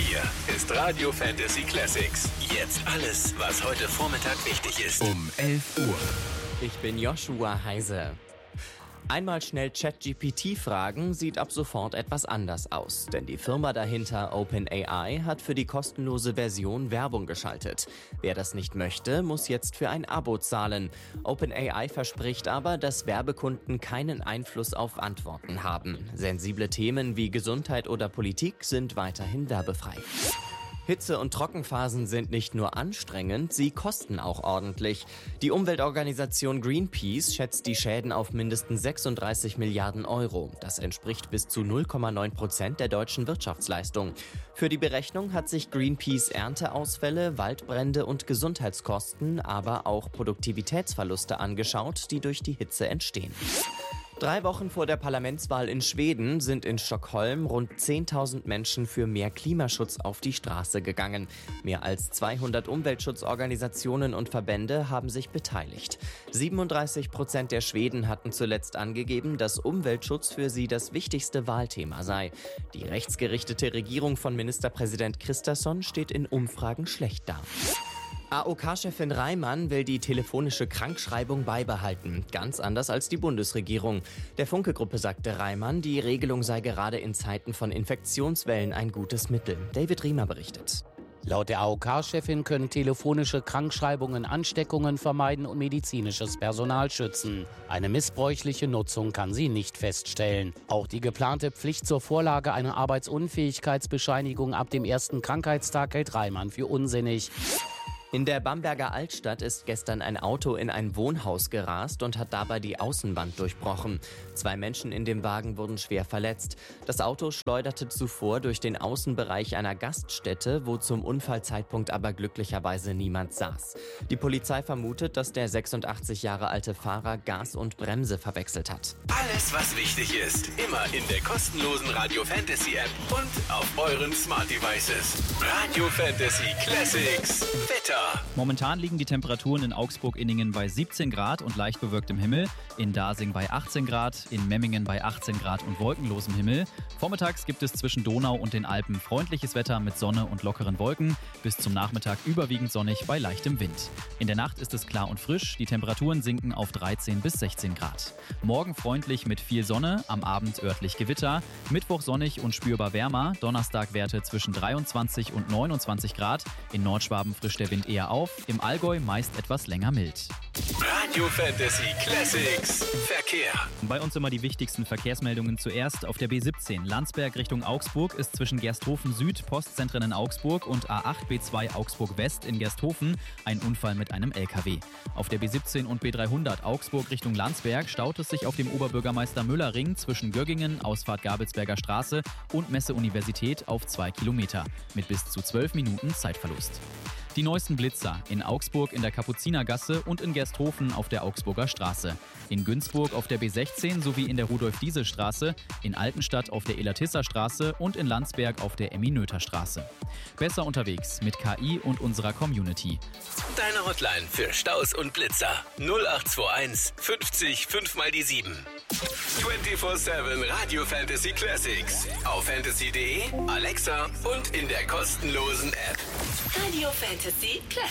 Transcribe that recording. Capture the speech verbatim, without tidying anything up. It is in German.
Hier ist Radio Fantasy Classics. Jetzt alles, was heute Vormittag wichtig ist. Um elf Uhr. Ich bin Joshua Heise. Einmal schnell ChatGPT fragen, sieht ab sofort etwas anders aus. Denn die Firma dahinter, OpenAI, hat für die kostenlose Version Werbung geschaltet. Wer das nicht möchte, muss jetzt für ein Abo zahlen. OpenAI verspricht aber, dass Werbekunden keinen Einfluss auf Antworten haben. Sensible Themen wie Gesundheit oder Politik sind weiterhin werbefrei. Hitze- und Trockenphasen sind nicht nur anstrengend, sie kosten auch ordentlich. Die Umweltorganisation Greenpeace schätzt die Schäden auf mindestens sechsunddreißig Milliarden Euro. Das entspricht bis zu null Komma neun Prozent der deutschen Wirtschaftsleistung. Für die Berechnung hat sich Greenpeace Ernteausfälle, Waldbrände und Gesundheitskosten, aber auch Produktivitätsverluste angeschaut, die durch die Hitze entstehen. Drei Wochen vor der Parlamentswahl in Schweden sind in Stockholm rund zehntausend Menschen für mehr Klimaschutz auf die Straße gegangen. Mehr als zweihundert Umweltschutzorganisationen und Verbände haben sich beteiligt. siebenunddreißig Prozent der Schweden hatten zuletzt angegeben, dass Umweltschutz für sie das wichtigste Wahlthema sei. Die rechtsgerichtete Regierung von Ministerpräsident Kristersson steht in Umfragen schlecht da. A O K-Chefin Reimann will die telefonische Krankschreibung beibehalten, ganz anders als die Bundesregierung. Der Funke-Gruppe sagte Reimann, die Regelung sei gerade in Zeiten von Infektionswellen ein gutes Mittel. David Riemer berichtet. Laut der A O K-Chefin können telefonische Krankschreibungen Ansteckungen vermeiden und medizinisches Personal schützen. Eine missbräuchliche Nutzung kann sie nicht feststellen. Auch die geplante Pflicht zur Vorlage einer Arbeitsunfähigkeitsbescheinigung ab dem ersten Krankheitstag hält Reimann für unsinnig. In der Bamberger Altstadt ist gestern ein Auto in ein Wohnhaus gerast und hat dabei die Außenwand durchbrochen. Zwei Menschen in dem Wagen wurden schwer verletzt. Das Auto schleuderte zuvor durch den Außenbereich einer Gaststätte, wo zum Unfallzeitpunkt aber glücklicherweise niemand saß. Die Polizei vermutet, dass der sechsundachtzig Jahre alte Fahrer Gas und Bremse verwechselt hat. Alles, was wichtig ist, immer in der kostenlosen Radio Fantasy App und auf euren Smart Devices. Radio Fantasy Classics. Wetter. Momentan liegen die Temperaturen in Augsburg-Inningen bei siebzehn Grad und leicht bewölktem Himmel, in Dasing bei achtzehn Grad, in Memmingen bei achtzehn Grad und wolkenlosem Himmel. Vormittags gibt es zwischen Donau und den Alpen freundliches Wetter mit Sonne und lockeren Wolken, bis zum Nachmittag überwiegend sonnig bei leichtem Wind. In der Nacht ist es klar und frisch, die Temperaturen sinken auf dreizehn bis sechzehn Grad. Morgen freundlich mit viel Sonne, am Abend örtlich Gewitter, Mittwoch sonnig und spürbar wärmer, Donnerstag Werte zwischen dreiundzwanzig und neunundzwanzig Grad, in Nordschwaben frischt der Wind eher auf, im Allgäu meist etwas länger mild. Radio Fantasy Classics Verkehr. Bei uns immer die wichtigsten Verkehrsmeldungen zuerst. Auf der B siebzehn Landsberg Richtung Augsburg ist zwischen Gersthofen Süd, Postzentren in Augsburg und A acht B zwei Augsburg West in Gersthofen ein Unfall mit einem L K W. Auf der B siebzehn und B dreihundert Augsburg Richtung Landsberg staut es sich auf dem Oberbürgermeister Müller Ring zwischen Göggingen, Ausfahrt Gabelsberger Straße und Messe-Universität auf zwei Kilometer mit bis zu zwölf Minuten Zeitverlust. Die neuesten Blitzer in Augsburg in der Kapuzinergasse und in Gersthofen auf der Augsburger Straße. In Günzburg auf der B sechzehn sowie in der Rudolf-Diesel-Straße, in Altenstadt auf der Elatisser-Straße und in Landsberg auf der Emmy-Noether-Straße. Besser unterwegs mit K I und unserer Community. Deine Hotline für Staus und Blitzer null acht zwei eins fünfzig fünf mal die sieben. vierundzwanzig sieben Radio Fantasy Classics auf fantasy punkt de, Alexa und in der kostenlosen App. Radio Fantasy Classics.